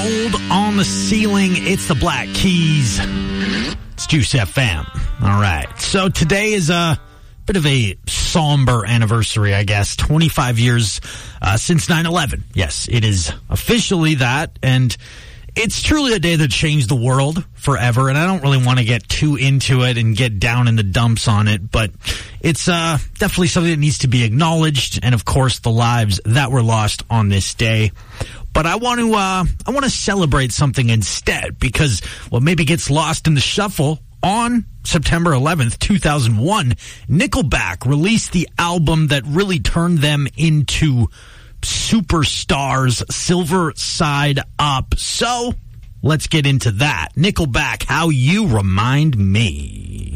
Gold on the Ceiling. It's the Black Keys. It's Juice FM. All right. So today is a bit of a somber anniversary, I guess. 25 years since 9/11. Yes, it is officially that. And it's truly a day that changed the world forever. And I don't really want to get too into it and get down in the dumps on it. But it's definitely something that needs to be acknowledged. And, of course, the lives that were lost on this day. But I want to celebrate something instead, because what maybe gets lost in the shuffle, on September 11th, 2001, Nickelback released the album that really turned them into superstars, Silver Side Up. So let's get into that. Nickelback, How You Remind Me.